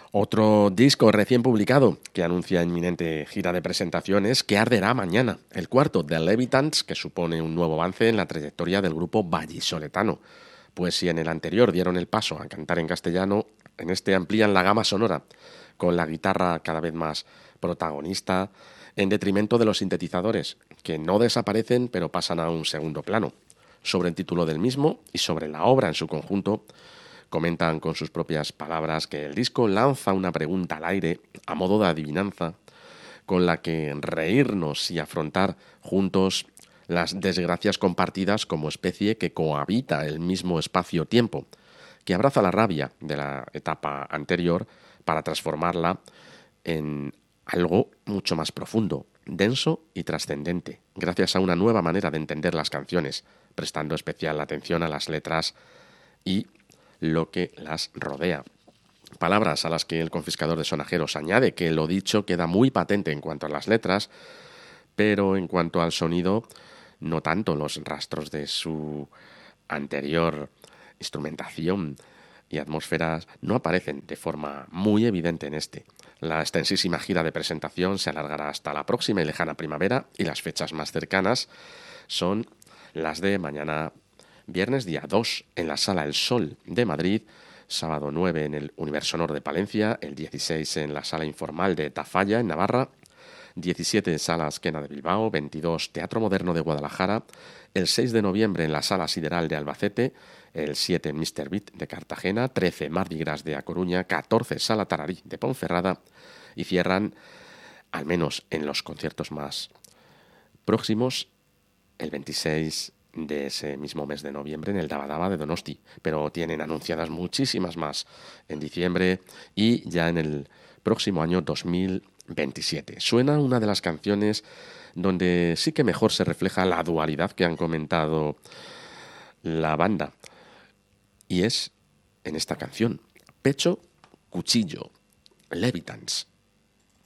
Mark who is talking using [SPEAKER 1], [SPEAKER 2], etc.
[SPEAKER 1] Otro disco recién publicado que anuncia inminente gira de presentaciones que arderá mañana, el cuarto de Levitans, que supone un nuevo avance en la trayectoria del grupo vallisoletano. Pues si en el anterior dieron el paso a cantar en castellano, en este amplían la gama sonora, con la guitarra cada vez más protagonista, en detrimento de los sintetizadores, que no desaparecen pero pasan a un segundo plano. Sobre el título del mismo y sobre la obra en su conjunto, comentan con sus propias palabras que el disco lanza una pregunta al aire, a modo de adivinanza, con la que reírnos y afrontar juntos las desgracias compartidas como especie que cohabita el mismo espacio-tiempo, que abraza la rabia de la etapa anterior para transformarla en algo mucho más profundo, denso y trascendente, gracias a una nueva manera de entender las canciones, prestando especial atención a las letras y lo que las rodea. Palabras a las que el confiscador de sonajeros añade que lo dicho queda muy patente en cuanto a las letras, pero en cuanto al sonido, no tanto. Los rastros de su anterior instrumentación y atmósferas no aparecen de forma muy evidente en este. La extensísima gira de presentación se alargará hasta la próxima y lejana primavera, y las fechas más cercanas son las de mañana viernes día 2 en la Sala El Sol de Madrid, sábado 9 en el Universo Nor de Palencia, el 16 en la Sala Informal de Tafalla en Navarra, 17 Sala Azquena de Bilbao, 22 Teatro Moderno de Guadalajara, el 6 de noviembre en la Sala Sideral de Albacete, el 7 Mr. Beat de Cartagena, 13 Mardi Gras de A Coruña, 14 Sala Tararí de Ponferrada, y cierran, al menos en los conciertos más próximos, el 26 de ese mismo mes de noviembre en el Daba Daba de Donosti, pero tienen anunciadas muchísimas más en diciembre y ya en el próximo año 2027. Suena una de las canciones donde sí que mejor se refleja la dualidad que han comentado la banda, y es en esta canción, Pecho, Cuchillo, Levitans.